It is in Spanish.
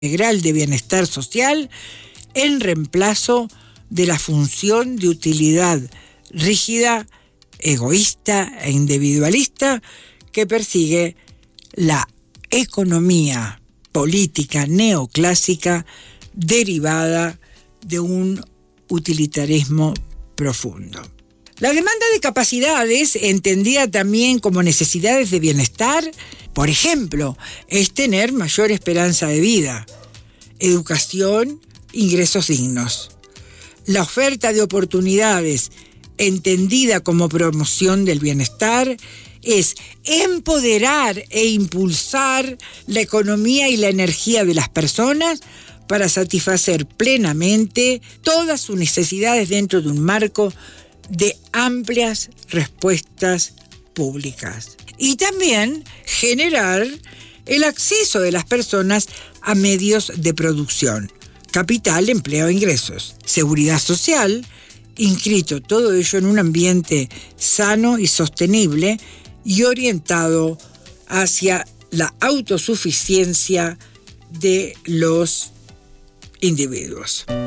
integral de bienestar social en reemplazo de la función de utilidad rígida, egoísta e individualista que persigue la economía política neoclásica derivada de un utilitarismo profundo. La demanda de capacidades, entendida también como necesidades de bienestar, por ejemplo, es tener mayor esperanza de vida, educación, ingresos dignos. La oferta de oportunidades, entendida como promoción del bienestar, es empoderar e impulsar la economía y la energía de las personas para satisfacer plenamente todas sus necesidades dentro de un marco de amplias respuestas públicas. Y también generar el acceso de las personas a medios de producción, capital, empleo e ingresos, seguridad social, inscrito todo ello en un ambiente sano y sostenible y orientado hacia la autosuficiencia de los individuos.